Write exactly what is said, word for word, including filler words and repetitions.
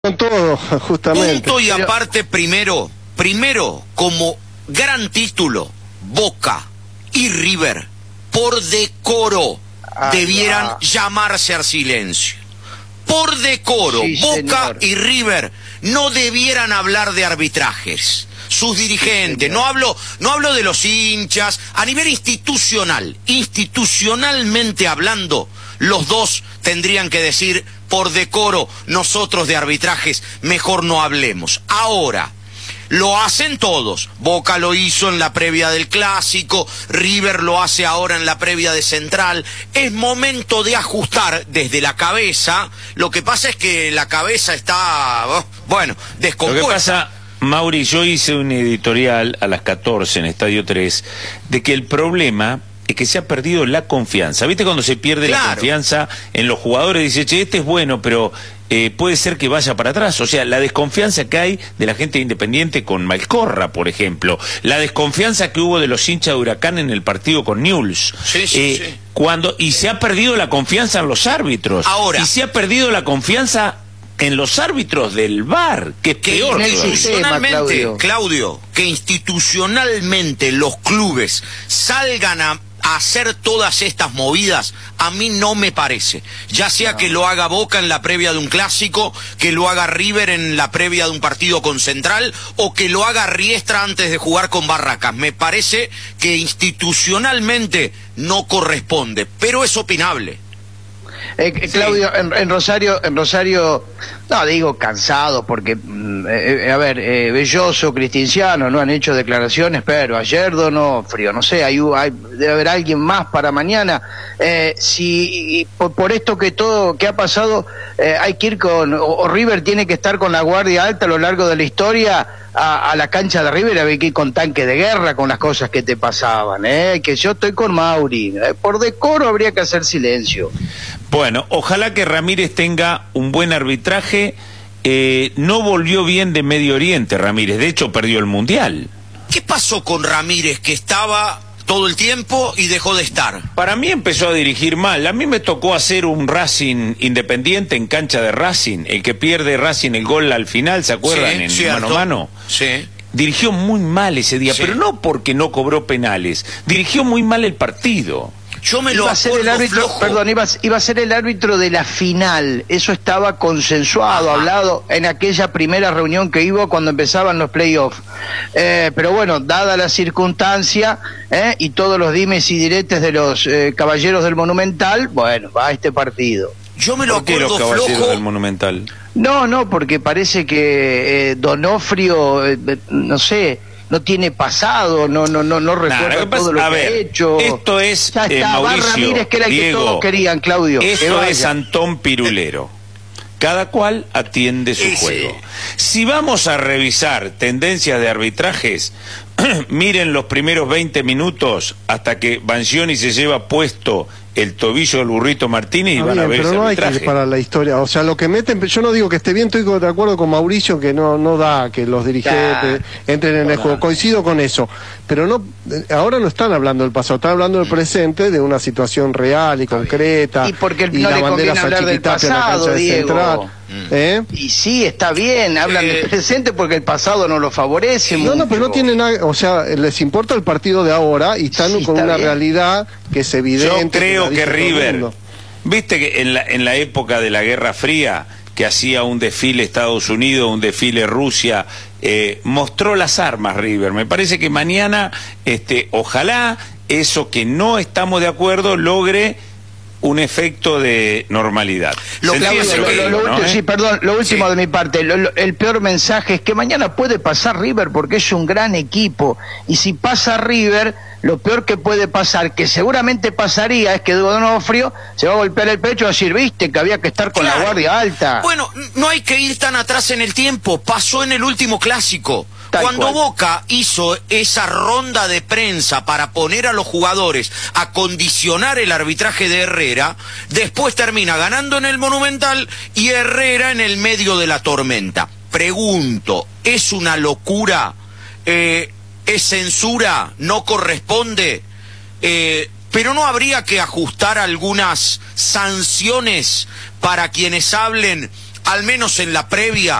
Con todo, justamente. Punto y aparte, primero, primero, como gran título, Boca y River, por decoro, ah, debieran no. llamarse al silencio. Por decoro, sí, Boca señor. y River no debieran hablar de arbitrajes. Sus dirigentes, sí, no hablo, no hablo de los hinchas, a nivel institucional, institucionalmente hablando, los dos tendrían que decir, por decoro, nosotros de arbitrajes mejor no hablemos. Ahora, lo hacen todos. Boca lo hizo en la previa del Clásico, River lo hace ahora en la previa de Central. Es momento de ajustar desde la cabeza. Lo que pasa es que la cabeza está, bueno, descompuesta. Lo que pasa, Mauri, yo hice un editorial a las catorce en Estadio tres de que el problema es que se ha perdido la confianza. ¿Viste cuando se pierde claro. la confianza en los jugadores? Dice, che, este es bueno, pero eh, puede ser que vaya para atrás. O sea, la desconfianza que hay de la gente Independiente con Malcorra, por ejemplo. La desconfianza que hubo de los hinchas de Huracán en el partido con Newell's. Sí, sí, eh, sí. Cuando, y se ha perdido la confianza en los árbitros. Ahora. Y se ha perdido la confianza en los árbitros del V A R, que es que peor. Institucionalmente, Claudio. Claudio, que institucionalmente los clubes salgan a hacer todas estas movidas, a mí no me parece. Ya sea no. que lo haga Boca en la previa de un clásico, que lo haga River en la previa de un partido con Central, o que lo haga Riestra antes de jugar con Barracas. Me parece que institucionalmente no corresponde, pero es opinable. Eh, eh, Claudio, sí. en, en Rosario, en Rosario, no digo cansado, porque, eh, eh, a ver, eh, Belloso, Cristinciano, no han hecho declaraciones, pero ayer Donofrio, no sé, hay, hay, debe haber alguien más para mañana. Eh, si por, por esto que todo que ha pasado, eh, hay que ir con, o, o River tiene que estar con la guardia alta a lo largo de la historia. A, a la cancha de River había que ir con tanque de guerra con las cosas que te pasaban, ¿eh? Que yo estoy con Mauri, ¿eh? Por decoro habría que hacer silencio. Bueno, ojalá que Ramírez tenga un buen arbitraje. Eh, no volvió bien de Medio Oriente Ramírez, de hecho perdió el Mundial. ¿Qué pasó con Ramírez, que estaba todo el tiempo y dejó de estar? Para mí empezó a dirigir mal. A mí me tocó hacer un Racing Independiente en cancha de Racing. El que pierde Racing el gol al final, ¿se acuerdan? Sí, en cierto. mano a mano. Sí. Dirigió muy mal ese día, sí. pero no porque no cobró penales. Dirigió muy mal el partido. Yo me lo iba a ser el árbitro, flojo. perdón, iba, iba a ser el árbitro de la final. Eso estaba consensuado, Ajá. hablado en aquella primera reunión que hubo cuando empezaban los playoffs. Eh, pero bueno, dada la circunstancia eh, y todos los dimes y diretes de los eh, caballeros del Monumental, bueno, va a este partido. Yo me lo ¿Por qué acuerdo los caballeros flojo. del Monumental? No, no, porque parece que eh, Donofrio, eh, no sé, no tiene pasado, no no no no recuerda nah, todo lo a que ver, ha hecho. Esto es ya está, eh, Mauricio, va Ramírez, que era el Diego, que todos querían, Claudio. Esto es Antón Pirulero. Cada cual atiende su Ese. juego. Si vamos a revisar tendencias de arbitrajes, miren los primeros veinte minutos hasta que Banchioni se lleva puesto el tobillo del Burrito Martínez y ah, van bien, a ver pero ese no arbitraje. hay que ir para la historia, o sea, lo que meten, yo no digo que esté bien, estoy de acuerdo con Mauricio que no no da que los dirigentes nah, entren en el juego, coincido con eso, pero no, ahora no están hablando del pasado, están hablando del presente, de una situación real y concreta, y porque y no la le bandera conviene hablar del pasado, de Diego. Central, ¿eh? Y sí, está bien, hablan eh, del presente porque el pasado no lo favorece no, mucho. no, pero no tienen nada, o sea, les importa el partido de ahora y están sí, con está una bien. realidad que es evidente. Yo creo que, que River, mundo. viste que en la, en la época de la Guerra Fría, que hacía un desfile Estados Unidos, un desfile Rusia, eh, mostró las armas River. Me parece que mañana, este, ojalá eso que no estamos de acuerdo logre un efecto de normalidad. Lo, Claudio, que lo, digo, lo, lo ¿no? último, sí, perdón, lo último Sí. de mi parte, lo, lo, el peor mensaje es que mañana puede pasar River porque es un gran equipo, y si pasa River, lo peor que puede pasar, que seguramente pasaría, es que Donofrio se va a golpear el pecho y va a decir, viste, que había que estar con Claro. la guardia alta. Bueno, no hay que ir tan atrás en el tiempo, pasó en el último clásico. Tal Cuando cual. Boca hizo esa ronda de prensa para poner a los jugadores a condicionar el arbitraje de Herrera, después termina ganando en el Monumental y Herrera en el medio de la tormenta. Pregunto, ¿es una locura? Eh, ¿Es censura? ¿No corresponde? Eh, pero no habría que ajustar algunas sanciones para quienes hablen al menos en la previa,